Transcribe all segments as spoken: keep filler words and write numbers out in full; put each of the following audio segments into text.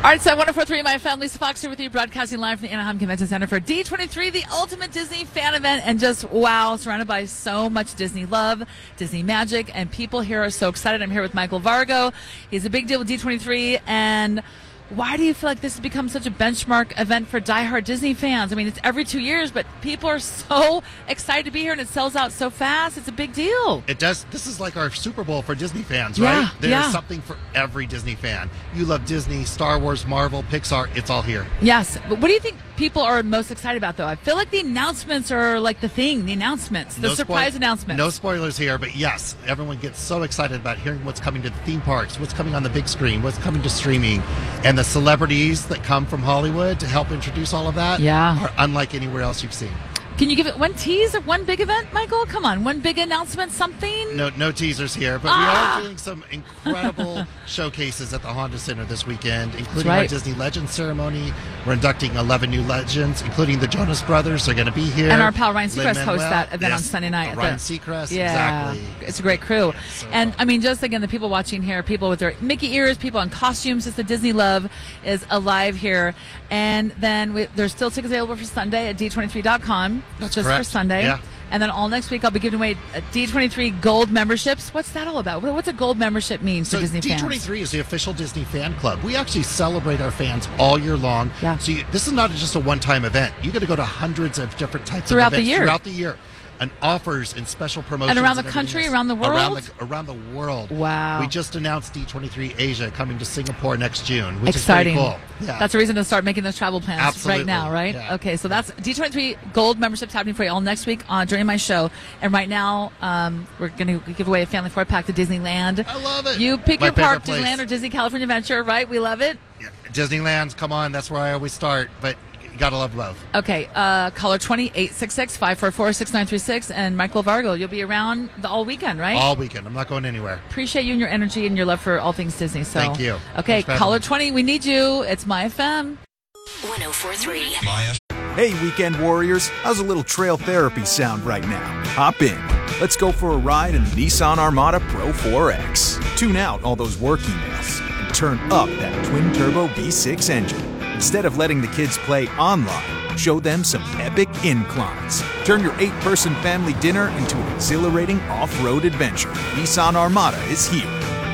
All right, so one oh four point three, my family, Lisa Fox here with you, broadcasting live from the Anaheim Convention Center for D twenty-three, the ultimate Disney fan event. And just, wow, surrounded by so much Disney love, Disney magic, and people here are so excited. I'm here with Michael Vargo. He's a big deal with D twenty-three, and why do you feel like this has become such a benchmark event for diehard Disney fans? I mean, it's every two years, but people are so excited to be here, and it sells out so fast. It's a big deal. It does. This is like our Super Bowl for Disney fans, Yeah, right? There's yeah. something for every Disney fan. You love Disney, Star Wars, Marvel, Pixar. It's all here. Yes. But what do you think people are most excited about, though? I feel like the announcements are like the thing, the announcements, the No surprise spoil- announcements. No spoilers here, but yes, everyone gets so excited about hearing what's coming to the theme parks, what's coming on the big screen, what's coming to streaming, and the celebrities that come from Hollywood to help introduce all of that Yeah. are unlike anywhere else you've seen. Can you give it one tease of one big event, Michael? Come on, one big announcement, something? No, no teasers here, but Ah! we are doing some incredible showcases at the Honda Center this weekend, including right. our Disney Legends ceremony. We're inducting eleven new legends, including the Jonas Brothers. They're going to be here. And our pal Ryan Seacrest Lin-Manuel. hosts that event on Yes, Sunday night. at Ryan the- Seacrest, Yeah, exactly. it's a great crew. Yeah, so and fun. I mean, just again, the people watching here, people with their Mickey ears, people in costumes, just the Disney love is alive here. And then we, there's still tickets available for Sunday at D twenty-three dot com. That's just correct. for Sunday. Yeah. And then all next week, I'll be giving away a D twenty-three Gold memberships. What's that all about? What- What's a Gold membership mean for So Disney D twenty-three fans? is the official Disney fan club. We actually celebrate our fans all year long. Yeah. So you, this is not just a one-time event. You got to go to hundreds of different types Throughout of the events year. throughout the year, and offers and special promotions And around the everything country, else. around the around world? the, around the world. Wow. We just announced D twenty-three Asia coming to Singapore next June, which Exciting. is pretty cool. Yeah. That's a reason to start making those travel plans Absolutely. right now, right? Yeah. Okay, so that's D twenty-three Gold memberships happening for you all next week uh, during my show. And right now, um, we're going to give away a family four-pack to Disneyland. I love it. You pick My your park, favorite place. Disneyland or Disney California Adventure, right? We love it. Yeah, Disneyland's, come on, that's where I always start, but you got to love both. Okay, uh, caller twenty, eight six six, five four four, six nine three six. And Michael Vargo, you'll be around the all weekend, right? All weekend. I'm not going anywhere. Appreciate you and your energy and your love for all things Disney. So, Thank you. Okay, Thanks for having caller me. twenty, we need you. It's My F M. one oh four point three. Hey, weekend warriors, how's a little trail therapy sound right now? Hop in. Let's go for a ride in the Nissan Armada Pro four X. Tune out all those work emails and turn up that twin-turbo V six engine. Instead of letting the kids play online, show them some epic inclines. Turn your eight-person family dinner into an exhilarating off-road adventure. Nissan Armada is here.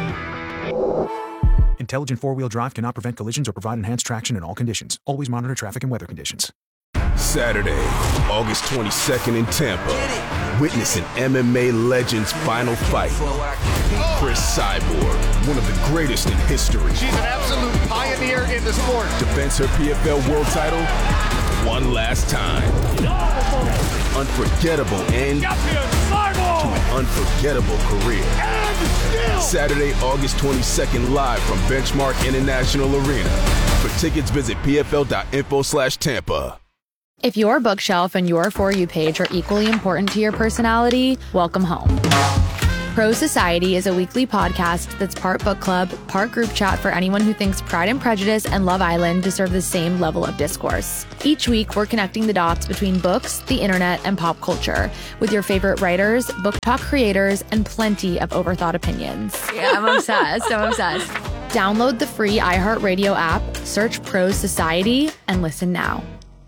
Intelligent four-wheel drive cannot prevent collisions or provide enhanced traction in all conditions. Always monitor traffic and weather conditions. Saturday, August twenty-second in Tampa. Witness an M M A legend's final fight. Chris Cyborg, one of the greatest in history, She's an absolute pioneer in the sport. defends her P F L world title one last time. Unforgettable end to an unforgettable career. Saturday, August twenty-second, live from Benchmark International Arena. For tickets, visit pfl.info slash Tampa. If your bookshelf and your For You page are equally important to your personality, welcome home. Pro Society is a weekly podcast that's part book club, part group chat for anyone who thinks Pride and Prejudice and Love Island deserve the same level of discourse. Each week, we're connecting the dots between books, the internet, and pop culture with your favorite writers, book talk creators, and plenty of overthought opinions. Yeah, I'm obsessed. I'm obsessed. Download the free iHeartRadio app, search Pro Society, and listen now.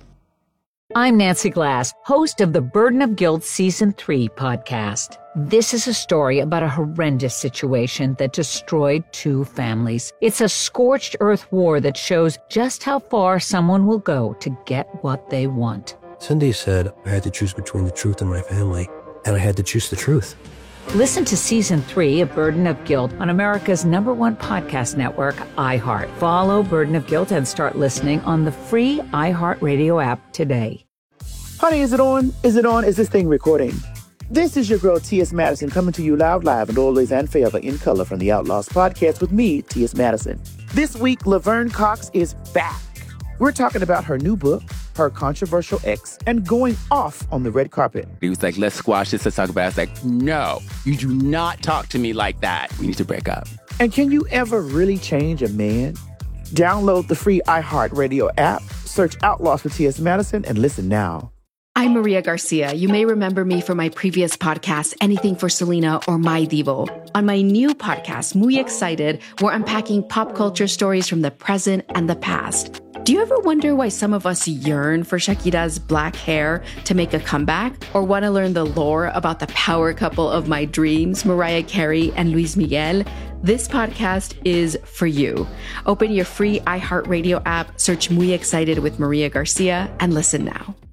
I'm Nancy Glass, host of the Burden of Guilt Season three podcast. This is a story about a horrendous situation that destroyed two families. It's a scorched earth war that shows just how far someone will go to get what they want. Cindy said I had to choose between the truth and my family, and I had to choose the truth. Listen to Season three of Burden of Guilt on America's number one podcast network, iHeart. Follow Burden of Guilt and start listening on the free iHeartRadio app today. Honey, is it on? Is it on? Is this thing recording? This is your girl, T S. Madison, coming to you loud, live, and always and forever in color from the Outlaws podcast with me, T S. Madison. This week, Laverne Cox is back. We're talking about her new book, her controversial ex, and going off on the red carpet. He was like, let's squash this, let's talk about it. I was like, no, you do not talk to me like that. We need to break up. And can you ever really change a man? Download the free iHeartRadio app, search Outlaws with T S. Madison, and listen now. I'm Maria Garcia. You may remember me from my previous podcast, Anything for Selena or My Divo. On my new podcast, Muy Excited, we're unpacking pop culture stories from the present and the past. Do you ever wonder why some of us yearn for Shakira's black hair to make a comeback? Or want to learn the lore about the power couple of my dreams, Mariah Carey and Luis Miguel? This podcast is for you. Open your free iHeartRadio app, search Muy Excited with Maria Garcia, and listen now.